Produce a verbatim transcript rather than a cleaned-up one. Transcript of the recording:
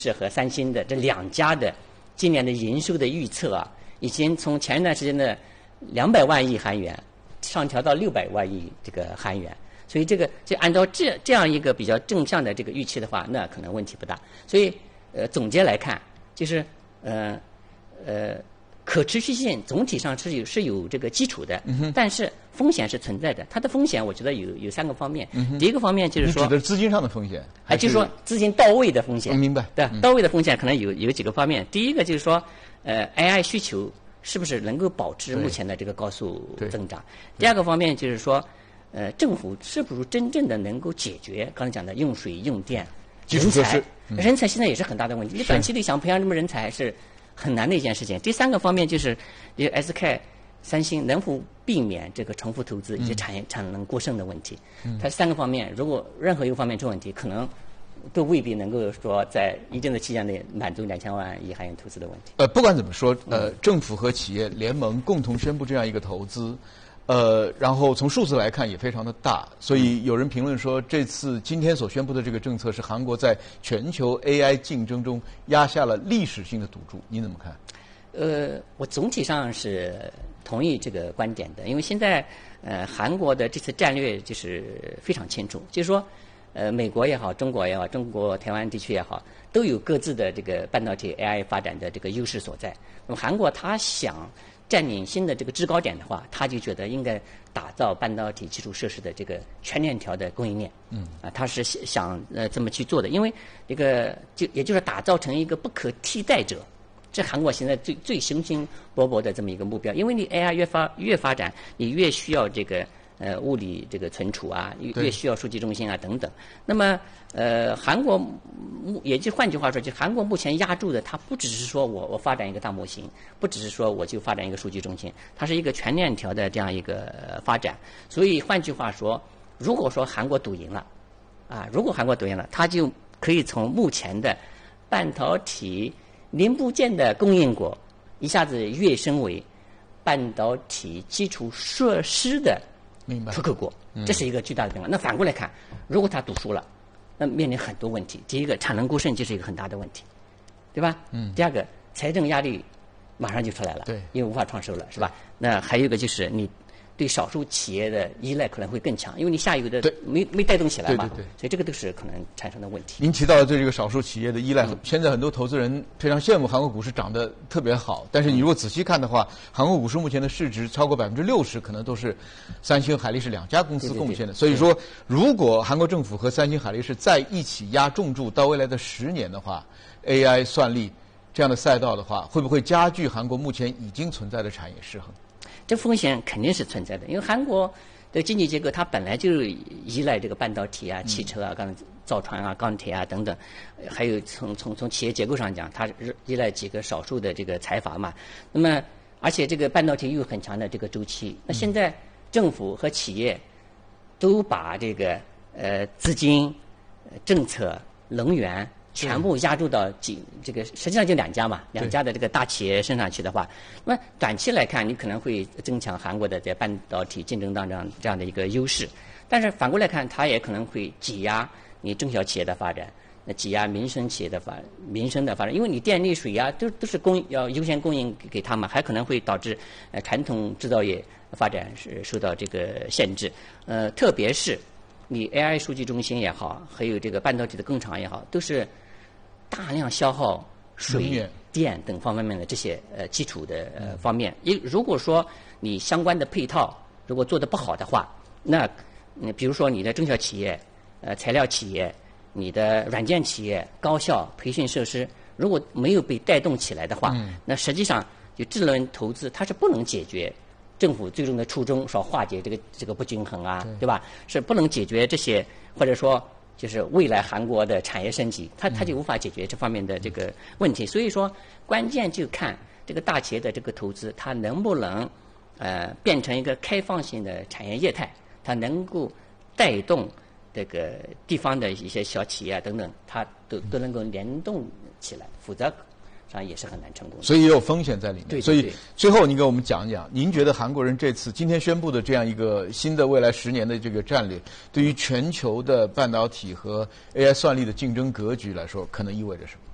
是和三星的这两家的今年的营收的预测啊，已经从前一段时间的两百万亿韩元上调到六百万亿这个韩元，所以这个就按照这这样一个比较正向的这个预期的话，那可能问题不大。所以呃，总结来看，就是呃呃。可持续性总体上是有是有这个基础的， 嗯、 但是风险是存在的。它的风险我觉得有有三个方面。嗯、第一个方面就是说， 你指的资金上的风险， 哎，就是说资金到位的风险。 嗯、明白？ 对， 嗯、 到位的风险可能有有几个方面。第一个就是说，呃 ，A I 需求是不是能够保持目前的这个高速增长？第二个方面就是说，呃，政府是不是真正的能够解决刚才讲的用水、用电、人才？ 嗯、 人才现在也是很大的问题。你短期内想培养这么人才是很难的一件事情。第三个方面就是，这个 S K、三星能否避免这个重复投资以及产业产能过剩的问题？嗯、它三个方面，如果任何一个方面出问题，可能都未必能够说在一定的期间内满足两千万亿韩元投资的问题。 呃，不管怎么说，呃，政府和企业联盟共同宣布这样一个投资。呃，然后从数字来看也非常的大，所以有人评论说，这次今天所宣布的这个政策是韩国在全球 A I 竞争中压下了历史性的赌注，您怎么看？ 呃，我总体上是同意这个观点的，因为现在呃韩国的这次战略就是非常清楚，就是说，呃美国也好，中国也好，中国台湾地区也好，都有各自的这个半导体 A I 发展的这个优势所在。那么韩国它想占领新的这个制高点的话，他就觉得应该打造半导体基础设施的这个全链条的供应链。嗯，啊，他是想呃这么去做的，因为这个就也就是打造成一个不可替代者，这韩国现在最最雄心勃勃的这么一个目标。因为你 A I 越发越发展，你越需要这个呃物理这个存储啊，越需要数据中心啊等等。那么呃韩国也就换句话说，就韩国目前压住的，它不只是说我我发展一个大模型，不只是说我就发展一个数据中心，它是一个全链条的这样一个发展。所以换句话说，如果说韩国赌赢了，啊，如果韩国赌赢了，它就可以从目前的半导体零部件的供应国，一下子跃升为半导体基础设施的出口国，这是一个巨大的变化。那反过来看，如果它赌输了，那面临很多问题。第一个，产能过剩就是一个很大的问题，对吧？嗯。第二个，财政压力马上就出来了， 对， 因为无法创收了，是吧？那还有一个就是你对少数企业的依赖可能会更强，因为你下游的没没带动起来嘛， 对对对， 所以这个都是可能产生的问题。 您提到的对这个少数企业的依赖，嗯、现在很多投资人非常羡慕韩国股市涨得特别好，但是你如果仔细看的话，嗯、韩国股市目前的市值超过百分之六十，可能都是三星、海力士两家公司贡献的。 对对对， 所以说，如果韩国政府和三星、海力士在一起压重注到未来的十年的话 ，A I 算力这样的赛道的话，会不会加剧韩国目前已经存在的产业失衡？ 这风险肯定是存在的，因为韩国的经济结构它本来就依赖这个半导体啊、汽车啊、钢造船啊、钢铁啊等等，还有从从从企业结构上讲，它依赖几个少数的这个财阀嘛。那么，而且这个半导体又有很强的这个周期。那现在政府和企业都把这个呃资金、政策、能源全部压注到几这个，实际上就两家嘛，两家的这个大企业身上去的话，那么短期来看，你可能会增强韩国的在半导体竞争当中这样的一个优势，但是反过来看，它也可能会挤压你中小企业的发展，那挤压民生企业的发民生的发展，因为你电力水啊都都是供要优先供应给他们，还可能会导致呃传统制造业发展是受到这个限制，呃，特别是你 A I 数据中心也好，还有这个半导体的工厂也好，都是大量消耗水电等方面的这些呃基础的呃方面。因如果说你相关的配套如果做得不好的话，那嗯比如说你的中小企业、呃材料企业、你的软件企业、高校培训设施如果没有被带动起来的话，嗯、那实际上就这轮投资它是不能解决政府最终的初衷，说化解这个这个不均衡啊，对, 对吧？是不能解决这些，或者说就是未来韩国的产业升级，它它就无法解决这方面的这个问题。所以说，关键就看这个大企业的这个投资，它能不能呃变成一个开放性的产业业态，它能够带动这个地方的一些小企业啊等等，它都都能够联动起来，否则上也是很难成功的。 所以也有风险在里面。 对对对， 所以最后您给我们讲讲，您觉得韩国人这次今天宣布的这样一个新的未来十年的这个战略，对于全球的半导体和 A I 算力的竞争格局来说，可能意味着什么？